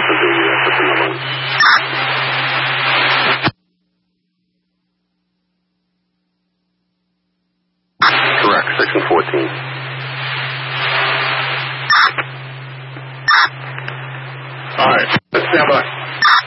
system number 1. Correct, 6 and 14. All right, stand by.